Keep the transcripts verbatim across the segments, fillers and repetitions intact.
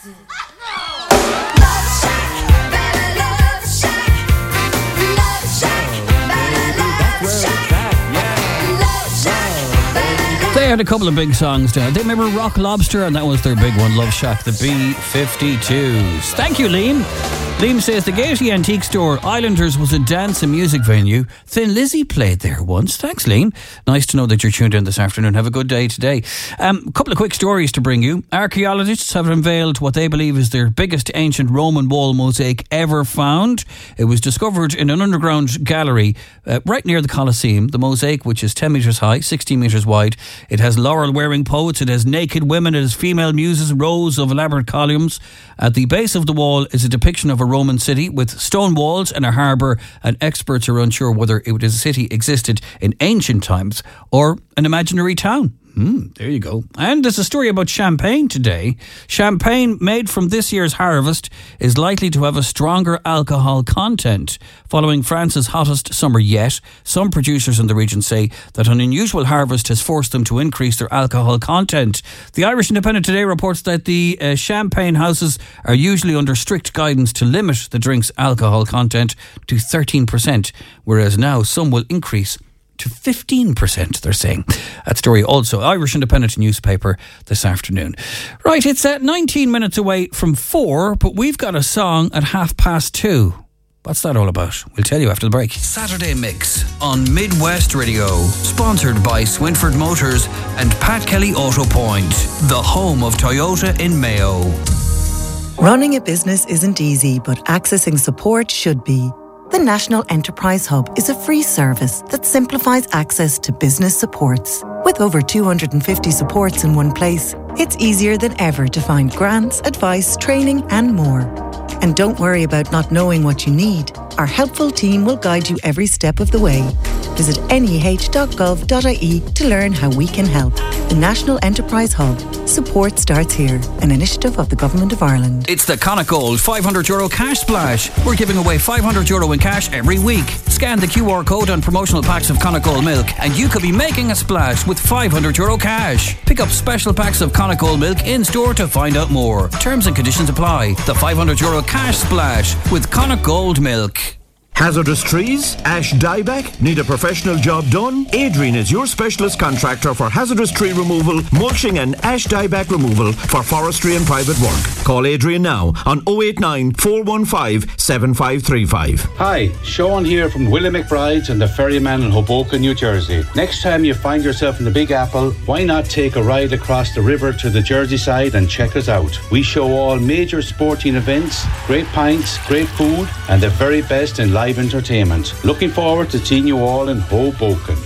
They had a couple of big songs down. They remember Rock Lobster, and that was their big one, Love Shack, the B fifty-twos. Thank you, Liam. Liam says the Gaiety Antique Store, Islanders, was a dance and music venue. Thin Lizzy played there once. Thanks, Liam. Nice to know that you're tuned in this afternoon. Have a good day today. Um, a couple of quick stories to bring you. Archaeologists have unveiled what they believe is their biggest ancient Roman wall mosaic ever found. It was discovered in an underground gallery uh, right near the Colosseum. The mosaic, which is ten metres high, sixteen metres wide. It has laurel-wearing poets. It has naked women. It has female muses, rows of elaborate columns. At the base of the wall is a depiction of a Roman city with stone walls and a harbour, and experts are unsure whether it was a city existed in ancient times or an imaginary town. Hmm, there you go. And there's a story about champagne today. Champagne made from this year's harvest is likely to have a stronger alcohol content. Following France's hottest summer yet, some producers in the region say that an unusual harvest has forced them to increase their alcohol content. The Irish Independent today reports that the uh, champagne houses are usually under strict guidance to limit the drink's alcohol content to thirteen percent, whereas now some will increase to fifteen percent, they're saying. That story also, Irish Independent newspaper this afternoon. Right, it's at nineteen minutes away from four, but we've got a song at half past two. What's that all about? We'll tell you after the break. Saturday Mix on Midwest Radio, sponsored by Swinford Motors and Pat Kelly Auto Point, the home of Toyota in Mayo. Running a business isn't easy, but accessing support should be. The National Enterprise Hub is a free service that simplifies access to business supports. With over two hundred fifty supports in one place, it's easier than ever to find grants, advice, training and more. And don't worry about not knowing what you need. Our helpful team will guide you every step of the way. Visit n e h dot gov dot i e to learn how we can help. The National Enterprise Hub. Support starts here. An initiative of the Government of Ireland. It's the Connacht Gold five hundred euro cash splash. We're giving away five hundred euro in cash every week. Scan the Q R code on promotional packs of Connacht Gold milk and you could be making a splash with five hundred euro cash. Pick up special packs of Connacht Gold milk in store to find out more. Terms and conditions apply. The five hundred euro cash splash with Connacht Gold milk. Hazardous trees? Ash dieback? Need a professional job done? Adrian is your specialist contractor for hazardous tree removal, mulching and ash dieback removal for forestry and private work. Call Adrian now on oh eight nine, four one five, seven five three five. Hi, Sean here from Willie McBride's and the Ferryman in Hoboken, New Jersey. Next time you find yourself in the Big Apple, why not take a ride across the river to the Jersey side and check us out? We show all major sporting events, great pints, great food and the very best in live entertainment. Looking forward to seeing you all in Hoboken.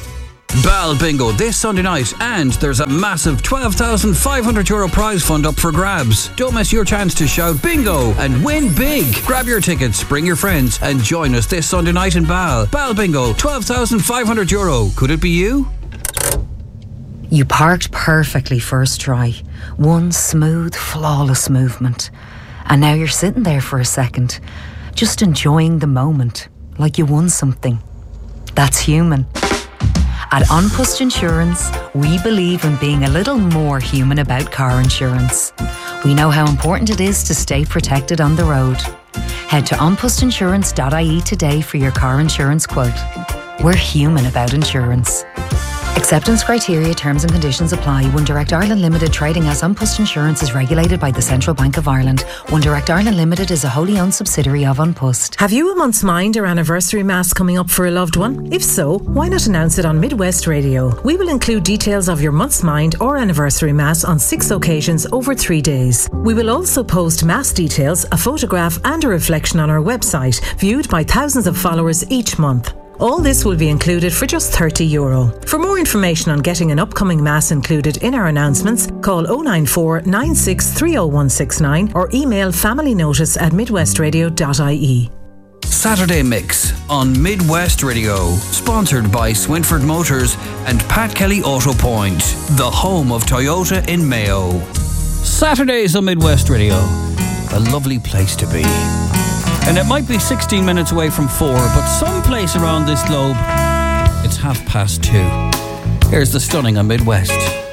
Bal Bingo this Sunday night, and there's a massive twelve thousand five hundred euro prize fund up for grabs. Don't miss your chance to shout bingo and win big. Grab your tickets, bring your friends and join us this Sunday night in Bal. Bal Bingo, twelve thousand five hundred euro. Could it be you? You parked perfectly first try. One smooth, flawless movement. And now you're sitting there for a second, just enjoying the moment, like you won something. That's human. At An Post Insurance, we believe in being a little more human about car insurance. We know how important it is to stay protected on the road. Head to an post insurance dot i e today for your car insurance quote. We're human about insurance. Acceptance criteria, terms and conditions apply. One Direct Ireland Limited, trading as An Post Insurance, is regulated by the Central Bank of Ireland. One Direct Ireland Limited is a wholly owned subsidiary of An Post. Have you a month's mind or anniversary mass coming up for a loved one? If so, why not announce it on Midwest Radio? We will include details of your month's mind or anniversary mass on six occasions over three days. We will also post mass details, a photograph and a reflection on our website, viewed by thousands of followers each month. All this will be included for just thirty euro. For more information on getting an upcoming mass included in our announcements, call oh nine four, nine six three oh one six nine or email familynotice at midwest radio dot i e. Saturday Mix on Midwest Radio, sponsored by Swinford Motors and Pat Kelly Auto Point, the home of Toyota in Mayo. Saturdays on Midwest Radio, a lovely place to be. And it might be sixteen minutes away from four, but someplace around this globe, it's half past two. Here's the stunning on Midwest.